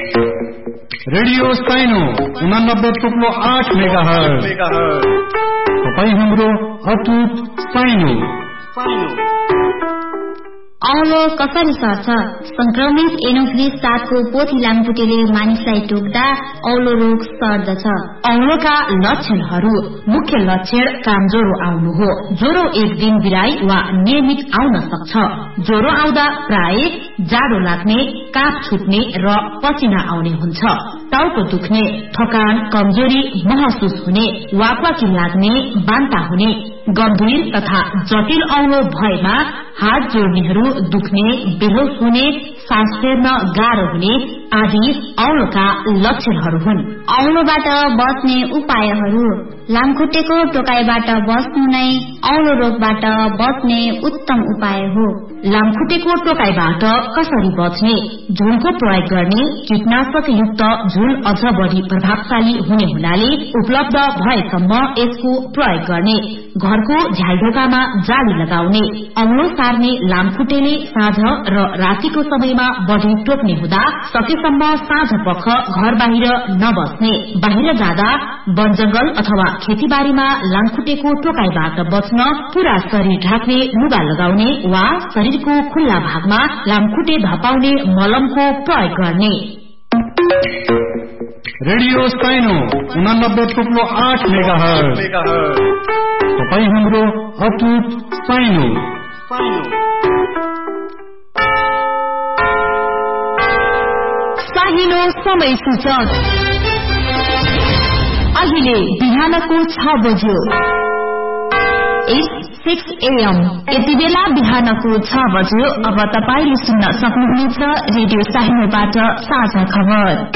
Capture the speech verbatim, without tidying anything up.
Radio साइनो उनानब्बे टुप्लो आठ मेगाहर्ज। तपाईँ हाम्रो अटुट साइनो। औलो कसरी सर्छ? संक्रमित एनोफिलिस सातको पोथी लामखुट्टेले मानिसलाई टोक्दा औलो रोग सर्दछ। औलोका लक्षणहरू: मुख्य लक्षण कामज्वरो आउनु हो। ज्वरो एक दिन बिराई वा नियमित आउन सक्छ। ज्वरो आउँदा प्राय जाडो लाग्ने, काप छुट्ने र पसिना आउने हुन्छ। टाउको दुख्ने, थकान, कमजोरी महसुस हुने, वाकवाकी लाग्ने, बान्ता हुने, गम्भीर तथा जटिल औलो भएमा हात जोड्नेहरू दुख्ने, बेहोस हुने, सास फेर्न गाह्रो हुने आदि औलोका लक्षणहरू हुन्। औलोबाट बच्ने उपायहरू: लामखुट्टेको टोकाइबाट बच्नु नै औलो रोगबाट बच्ने उत्तम उपाय हो। लामखुट्टेको टोकाइबाट कसरी बच्ने? झुलको प्रयोग गर्ने। कीटनाशक युक्त झुल अझ बढी प्रभावशाली हुने हुनाले उपलब्ध भएसम्म यसको प्रयोग गर्ने। घरको झ्यालढोकामा जाली लगाउने। औलो सार्ने लामखुट्टेले साँझ र रातिको समयमा बढी टोक्ने हुँदा सकेसम्म साँझ पख घर बाहिर नबस्ने। बाहिर जाँदा वनजंगल अथवा खेतीबारीमा लामखुट्टेको टोकाइबाट बच्न पूरा शरीर ढाक्ने लुगा लगाउने वा शरीरको खुल्ला भागमा लामखुट्टे धपाउने मलमको प्रयोग गर्ने। रेडियो साइनो उनानब्बे टुप्लो आठ मेगाहर्ज। तपाईँ हाम्रो अटुट साइनो। साहिलो समय सूचक अहिले बिहानको छ बज्यो। सिक्स एएम यति बेला बिहानको छ बज्यो। अब तपाईले सुन्न सक्नुहुनेछ रेडियो साहिलोबाट साझा खबर।